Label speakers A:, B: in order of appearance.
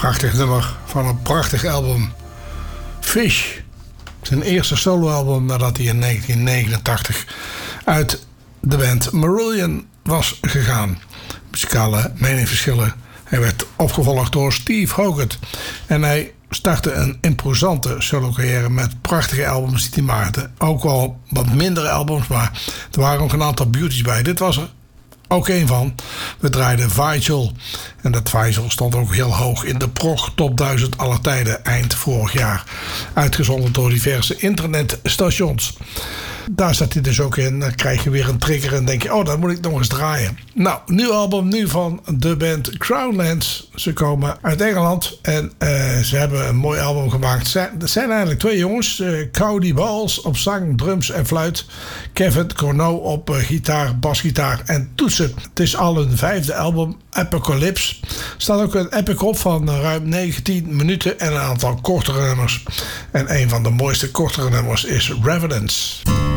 A: Prachtig nummer van een prachtig album. Fish. Zijn eerste soloalbum nadat hij in 1989 uit de band Marillion was gegaan. Muzikale meningsverschillen. Hij werd opgevolgd door Steve Hogarth. En hij startte een imposante solo-carrière met prachtige albums die hij maakte. Ook wel wat mindere albums, maar er waren ook een aantal beauties bij. Dit was er ook een van. We draaiden Vigil. En dat Vigil stond ook heel hoog in de prog top 1000 aller tijden eind vorig jaar. Uitgezonden door diverse internetstations. Daar staat hij dus ook in. Dan krijg je weer een trigger en denk je, oh, dat moet ik nog eens draaien. Nou, nieuw album nu van de band Crownlands. Ze komen uit Engeland en ze hebben een mooi album gemaakt. Er zijn eigenlijk twee jongens. Cody Balls op zang, drums en fluit. Kevin Corneau op gitaar, basgitaar en toetsen. Het is al hun 5e album, Apocalypse. Er staat ook een epic op van ruim 19 minuten en een aantal kortere nummers. En een van de mooiste kortere nummers is Revenants.